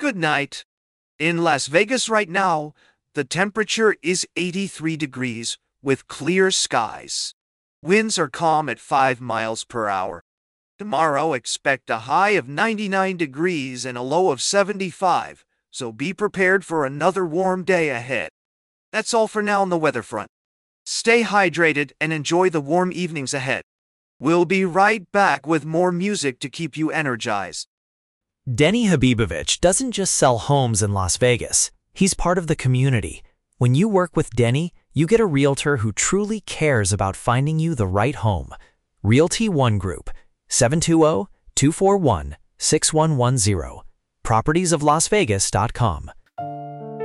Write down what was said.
Good night. In Las Vegas right now, the temperature is 83 degrees with clear skies. Winds are calm at 5 miles per hour. Tomorrow, expect a high of 99 degrees and a low of 75, so be prepared for another warm day ahead. That's all for now on the weather front. Stay hydrated and enjoy the warm evenings ahead. We'll be right back with more music to keep you energized. Denny Habibovich doesn't just sell homes in Las Vegas. He's part of the community. When you work with Denny, you get a realtor who truly cares about finding you the right home. Realty One Group, 720-241-6110. Propertiesoflasvegas.com.